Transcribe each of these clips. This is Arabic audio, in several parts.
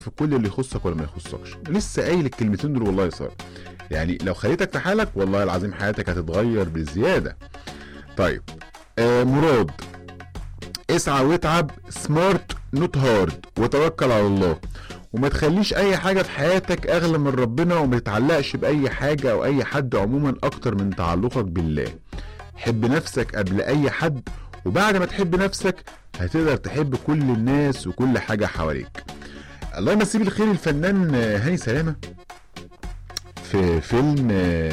في كل اللي يخصك ولا ما يخصكش. لسه قايل الكلمتين دول والله صار، يعني لو خليتك في حالك والله العظيم حياتك هتتغير بزياده. طيب مراد، اسعى واتعب، سمارت نوت هارد، وتوكل على الله، وما تخليش اي حاجه في حياتك اغلى من ربنا، وما تتعلقش باي حاجه او اي حد عموما اكتر من تعلقك بالله. حب نفسك قبل اي حد، وبعد ما تحب نفسك هتقدر تحب كل الناس وكل حاجه حواليك. الله يمسيه بالخير الفنان هاني سلامه في فيلم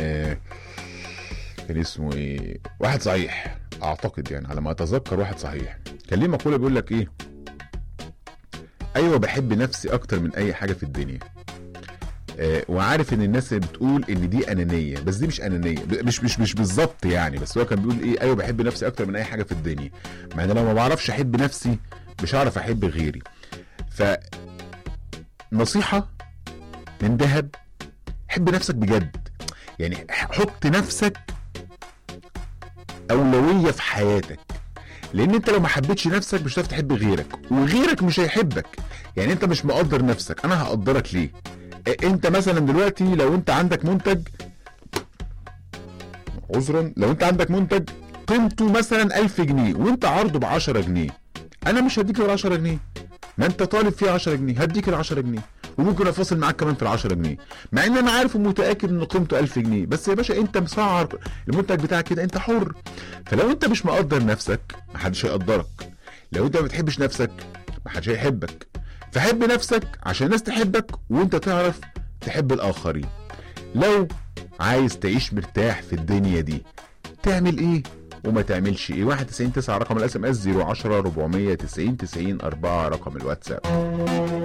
كان اسمه ايه، واحد صحيح اعتقد، يعني على ما اتذكر واحد صحيح، كان ليه مقوله بيقول لك ايه، ايوه بحب نفسي اكتر من اي حاجه في الدنيا. وعارف ان الناس اللي بتقول ان دي انانيه، بس دي مش انانيه، مش بالظبط يعني، بس هو كان بيقول ايه، ايوه بحب نفسي اكتر من اي حاجه في الدنيا، مع ان لو ما بعرفش احب نفسي مش هعرف احب غيري. ف نصيحه من دهب، حب نفسك بجد، يعني حط نفسك اولويه في حياتك، لان انت لو ما حبيتش نفسك مش هتعرف تحب غيرك، وغيرك مش هيحبك. يعني انت مش مقدر نفسك، انا هقدرك ليه؟ انت مثلا دلوقتي لو انت عندك منتج، عذرا، لو انت عندك منتج قيمته مثلا 1000 جنيه وانت عرضه ب 10 جنيه، انا مش هديك ال 10 جنيه، ما انت طالب فيه 10 جنيه، هديك ال 10 جنيه، وممكن افاصل معاك كمان في ال 10 جنيه، مع ان انا عارف ومتاكد ان قيمته 1000 جنيه، بس يا باشا انت مسعر المنتج بتاعك كده، انت حر. فلو انت مش مقدر نفسك محدش هيقدرك، لو انت ما بتحبش نفسك محدش هيحبك. فحب نفسك عشان الناس تحبك وانت تعرف تحب الاخرين. لو عايز تعيش مرتاح في الدنيا دي تعمل ايه وما تعملش ايه؟ 91 9 رقم الاس ام اس، 010 490 90 4 رقم الواتساب.